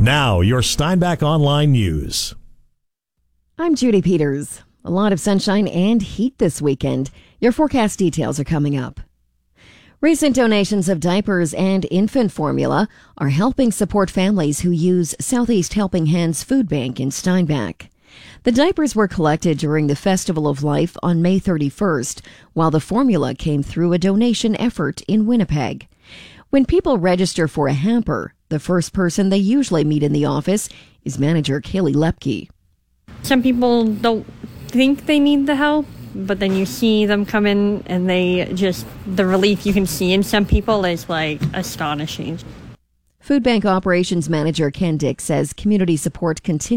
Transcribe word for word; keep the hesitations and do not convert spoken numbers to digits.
Now, your Steinbach Online News. I'm Judy Peters. A lot of sunshine and heat this weekend. Your forecast details are coming up. Recent donations of diapers and infant formula are helping support families who use Southeast Helping Hands Food Bank in Steinbach. The diapers were collected during the Festival of Life on May thirty-first, while the formula came through a donation effort in Winnipeg. When people register for a hamper, the first person they usually meet in the office is manager Kaylee Lepke. Some people don't think they need the help, but then you see them come in and they just, the relief you can see in some people is like astonishing. Food Bank Operations Manager Ken Dick says community support continues.